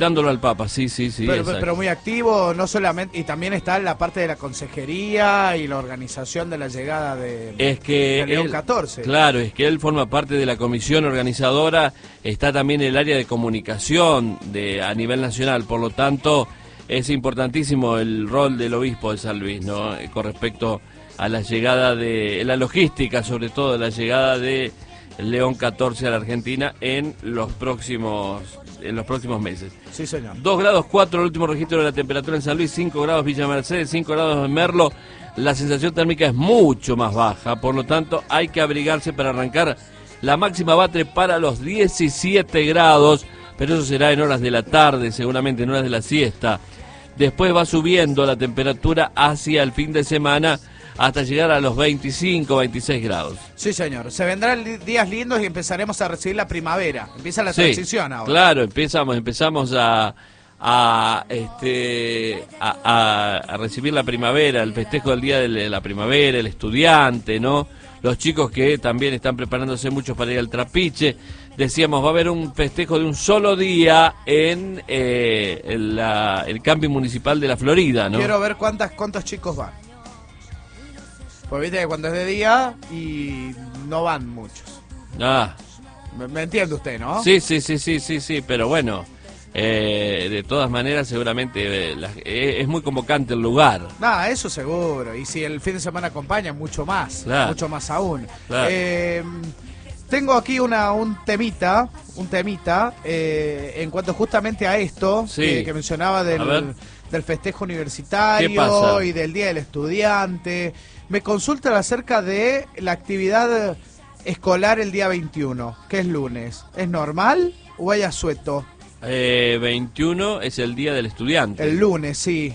invitándolo al Papa, sí. Pero muy activo, no solamente, y también está en la parte de la consejería y la organización de la llegada de León XIV. Claro, es que él forma parte de la comisión organizadora, está también en el área de comunicación a nivel nacional, por lo tanto es importantísimo el rol del obispo de San Luis, ¿no? Con respecto a la llegada de la logística, sobre todo la llegada de León XIV a la Argentina en los próximos meses. Sí, señor. 2 grados 4 el último registro de la temperatura en San Luis, 5 grados Villa Mercedes, 5 grados en Merlo. La sensación térmica es mucho más baja, por lo tanto hay que abrigarse para arrancar. La máxima va a trepar a los 17 grados, pero eso será en horas de la tarde, seguramente en horas de la siesta. Después va subiendo la temperatura hacia el fin de semana hasta llegar a los 25, 26 grados. Sí, señor. Se vendrán días lindos y empezaremos a recibir la primavera. Empieza la transición ahora. Claro, empezamos a recibir la primavera, el festejo del día de la primavera, el estudiante, ¿no? Los chicos que también están preparándose mucho para ir al trapiche. Decíamos, va a haber un festejo de un solo día en el camping municipal de la Florida, ¿no? Quiero ver cuántos chicos van. Pues viste que cuando es de día y no van muchos. ¿Me entiende usted, no? Sí, pero bueno, de todas maneras seguramente es muy convocante el lugar. Eso seguro, y si el fin de semana acompaña, mucho más, claro. Mucho más aún. Claro. Tengo aquí un temita en cuanto justamente a esto que mencionaba del festejo universitario y del Día del Estudiante. Me consultan acerca de la actividad escolar el día 21, que es lunes. ¿Es normal o hay asueto? 21 es el Día del Estudiante. El lunes, sí.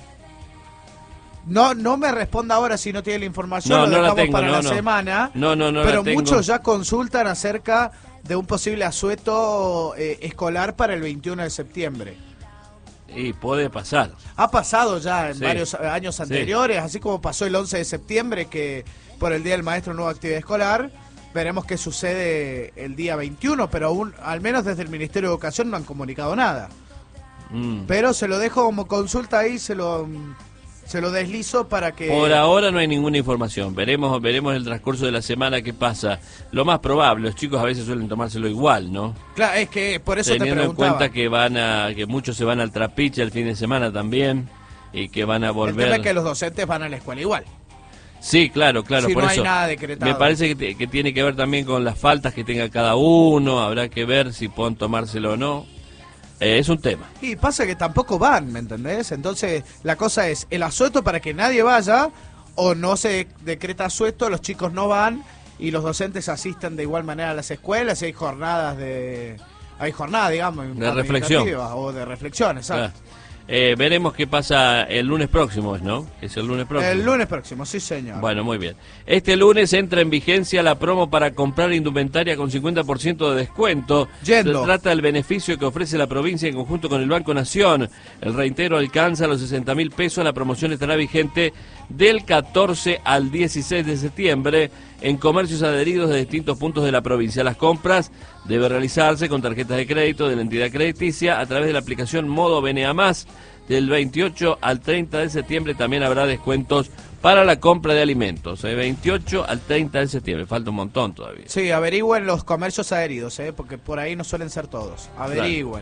No me responda ahora si no tiene la información, lo dejamos para la semana. No pero la tengo. Muchos ya consultan acerca de un posible asueto escolar para el 21 de septiembre. Y puede pasar. Ha pasado ya en varios años anteriores, así como pasó el 11 de septiembre, que por el Día del Maestro no hubo actividad escolar. Veremos qué sucede el día 21, pero aún, al menos desde el Ministerio de Educación no han comunicado nada. Pero se lo dejo como consulta ahí, se lo deslizo para que... Por ahora no hay ninguna información. Veremos el transcurso de la semana qué pasa. Lo más probable, los chicos a veces suelen tomárselo igual, ¿no? Claro, es que por eso teniendo te preguntaba. en cuenta que muchos se van al trapiche el fin de semana también y que van a volver... El tema es que los docentes van a la escuela igual. Sí, claro, si por no eso. Hay nada decretado. Me parece que tiene que ver también con las faltas que tenga cada uno. Habrá que ver si pueden tomárselo o no. Es un tema. Y pasa que tampoco van, ¿me entendés? Entonces la cosa es el asueto para que nadie vaya, o no se decreta asueto, los chicos no van y los docentes asisten de igual manera a las escuelas y hay jornadas digamos, de reflexión o de reflexión, exacto. Claro. Veremos qué pasa el lunes próximo, ¿no? Es el lunes próximo. El lunes próximo, sí, señor. Bueno, muy bien. Este lunes entra en vigencia la promo para comprar indumentaria con 50% de descuento. Se trata del beneficio que ofrece la provincia en conjunto con el Banco Nación. El reintegro alcanza los 60.000 pesos. La promoción estará vigente del 14 al 16 de septiembre en comercios adheridos de distintos puntos de la provincia. Las compras deben realizarse con tarjetas de crédito de la entidad crediticia a través de la aplicación Modo BNA+. Del 28 al 30 de septiembre también habrá descuentos para la compra de alimentos. 28 al 30 de septiembre, falta un montón todavía. Sí, averigüen los comercios adheridos, porque por ahí no suelen ser todos. Averigüen,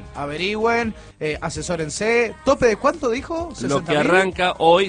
asesórense. ¿Tope de cuánto dijo? Lo que arranca hoy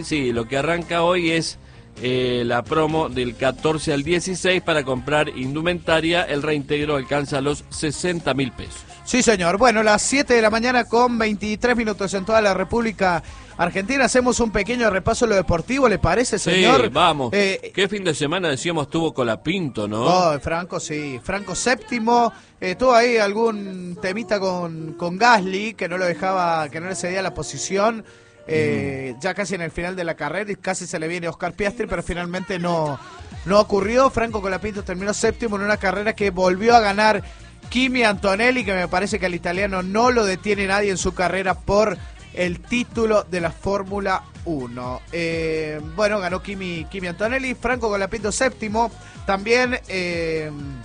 es la promo del 14 al 16 para comprar indumentaria. El reintegro alcanza los 60.000 pesos. Sí, señor. Bueno, las 7 de la mañana con 23 minutos en toda la República Argentina. Hacemos un pequeño repaso a lo deportivo, ¿le parece, señor? Sí, vamos. ¿Qué fin de semana decíamos tuvo Colapinto, no? Oh, Franco, sí. Franco séptimo. Tuvo ahí algún temita con Gasly, que no lo dejaba, que no le cedía la posición. Ya casi en el final de la carrera y casi se le viene Oscar Piastri, pero finalmente no ocurrió. Franco Colapinto terminó séptimo en una carrera que volvió a ganar Kimi Antonelli, que me parece que al italiano no lo detiene nadie en su carrera por el título de la Fórmula 1. Bueno, ganó Kimi Antonelli, Franco Colapinto séptimo. También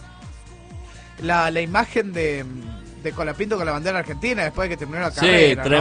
la imagen de Colapinto con la bandera argentina después de que terminó la carrera. Sí,